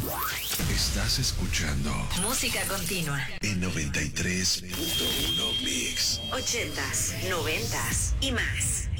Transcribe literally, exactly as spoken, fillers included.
Estás escuchando Música continua en noventa y tres punto uno Mix. ochentas, noventas y más.